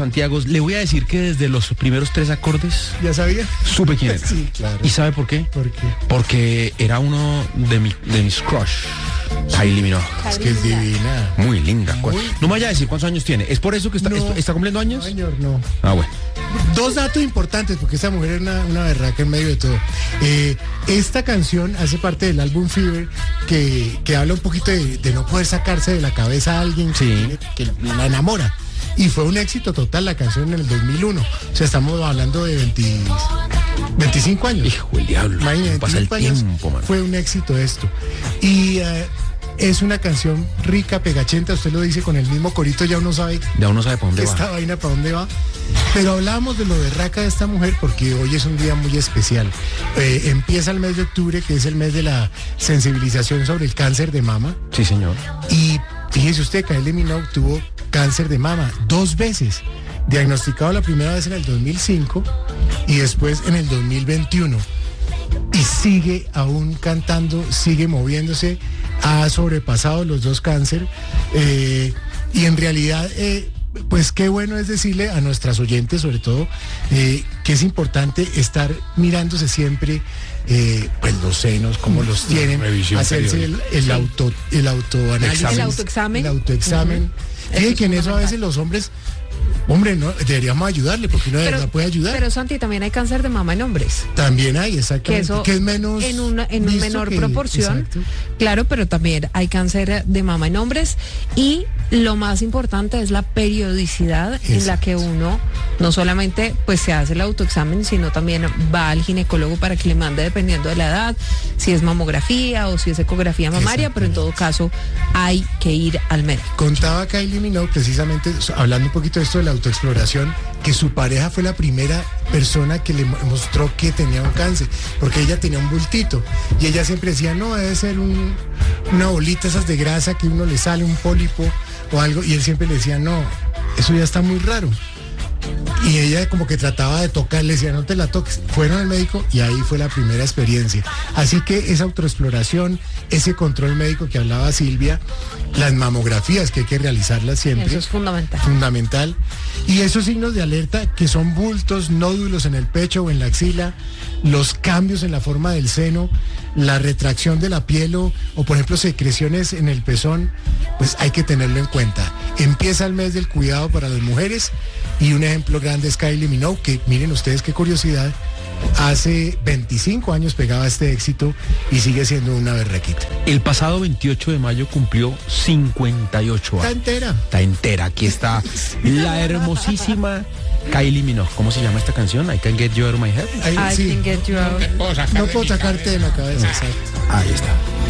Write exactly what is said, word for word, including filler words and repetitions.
Santiago, le voy a decir que desde los primeros tres acordes... ¿Ya sabía? Supe quién era. Sí, claro. ¿Y sabe por qué? ¿Por qué? Porque era uno de, mi, de mis crush. Kylie Minogue. Es que es divina. Muy linda. Muy... No me vaya a decir cuántos años tiene. ¿Es por eso que está, no, está cumpliendo años? No, señor, no. Ah, bueno. Dos datos importantes, porque esta mujer es una, una berraca en medio de todo. Eh, esta canción hace parte del álbum Fever, que, que habla un poquito de, de no poder sacarse de la cabeza a alguien sí. que, que la enamora. Y fue un éxito total la canción en el dos mil uno. O sea, estamos hablando de veinte, veinticinco años. Hijo, el diablo. Imagínate, pasa el tiempo, man. Fue un éxito esto. Y... Uh, es una canción rica, pegachenta, usted lo dice con el mismo corito, ya uno sabe. Ya uno sabe para dónde va. Esta vaina para dónde va. Pero hablábamos de lo berraca de esta mujer porque hoy es un día muy especial. Eh, empieza el mes de octubre, que es el mes de la sensibilización sobre el cáncer de mama. Sí, señor. Y fíjese usted, Kylie Minogue tuvo cáncer de mama dos veces. Diagnosticado la primera vez en el dos mil cinco y después en el dos mil veintiuno. Y sigue aún cantando, sigue moviéndose, ha sobrepasado los dos cáncer. Eh, y en realidad, eh, pues qué bueno es decirle a nuestras oyentes, sobre todo, eh, que es importante estar mirándose siempre eh, pues los senos, cómo los tienen, hacerse el, el auto, el autoanálisis, el autoexamen. El autoexamen. Uh-huh. Fíjate que en eso a veces los hombres... Hombre, no, deberíamos ayudarle, porque uno de verdad puede ayudar. Pero Santi, también hay cáncer de mama en hombres. También hay, exactamente. Que eso que es menos en una en un menor que, proporción. Exacto. Claro, pero también hay cáncer de mama en hombres. Y lo más importante es la periodicidad exacto. en la que uno no solamente pues se hace el autoexamen, sino también va al ginecólogo para que le mande, dependiendo de la edad, si es mamografía o si es ecografía mamaria, pero en todo caso hay que ir al médico. Contaba Kylie Minogue, precisamente, hablando un poquito de esto de la autoexploración, que su pareja fue la primera persona que le mostró que tenía un cáncer, porque ella tenía un bultito y ella siempre decía, no, debe ser un, una bolita esas de grasa que uno le sale, un pólipo o algo, y él siempre le decía, no, eso ya está muy raro. Y ella como que trataba de tocar, le decía, no te la toques. Fueron al médico y ahí fue la primera experiencia. Así que esa autoexploración, ese control médico que hablaba Silvia, las mamografías que hay que realizarlas siempre. Eso es fundamental. Fundamental. Y esos signos de alerta que son bultos, nódulos en el pecho o en la axila, los cambios en la forma del seno, la retracción de la piel o, o por ejemplo secreciones en el pezón, pues hay que tenerlo en cuenta. Empieza el mes del cuidado para las mujeres y un ejemplo grande es Kylie Minogue, que miren ustedes qué curiosidad, hace veinticinco años pegaba este éxito y sigue siendo una berraquita. El pasado veintiocho de mayo cumplió cincuenta y ocho años. Está entera. Está entera. Aquí está la hermosísima Kylie Minogue. ¿Cómo se llama esta canción? I Can Get You Out of My Head. Ahí, I sí. Can Get You Out. No puedo sacarte de la cabeza. Ahí está.